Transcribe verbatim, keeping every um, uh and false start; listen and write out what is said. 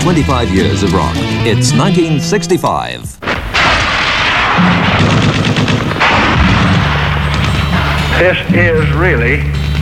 twenty-five years of rock. It's nineteen sixty-five. This is really